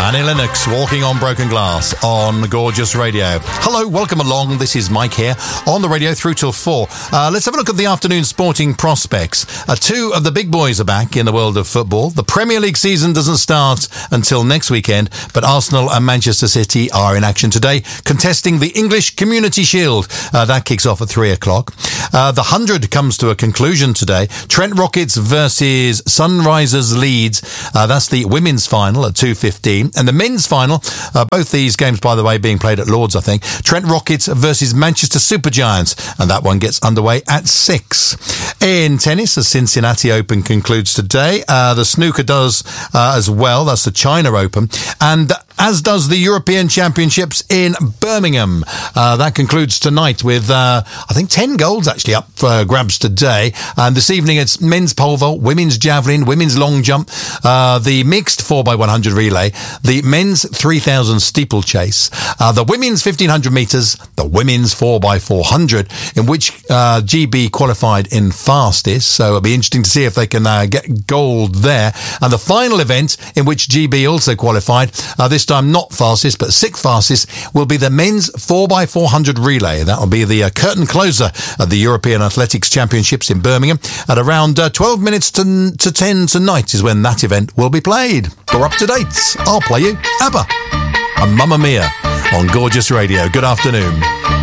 Annie Lennox, Walking on Broken Glass on Gorgeous Radio. Hello, welcome along. This is Mike here on the radio through till 4. Let's have a look at the afternoon sporting prospects. Two of the big boys are back in the world of football. The Premier League season doesn't start until next weekend, but Arsenal and Manchester City are in action today, contesting the English Community Shield. That kicks off at 3 o'clock. The 100 comes to a conclusion today. Trent Rockets versus Sunrisers Leeds. That's the women's final at 2:15. And the men's final, both these games, by the way, being played at Lord's, I think. Trent Rockets versus Manchester Supergiants. And that one gets underway at 6. In tennis, the Cincinnati Open concludes today. The snooker does as well. That's the China Open. And as does the European Championships in Birmingham. That concludes tonight with, I think, 10 golds actually up for grabs today. And this evening it's men's pole vault, women's javelin, women's long jump, the mixed 4x100 relay, the men's 3,000 steeplechase, the women's 1,500 metres, the women's 4x400, in which GB qualified in fastest. So it'll be interesting to see if they can get gold there. And the final event in which GB also qualified, this time not fastest but sixth fastest, will be the men's 4x400 relay. That will be the curtain closer of the European Athletics Championships in Birmingham at around 12 minutes to 10 tonight is when that event will be played. For up to date, I'll play you ABBA and Mamma Mia on Gorgeous Radio. Good afternoon.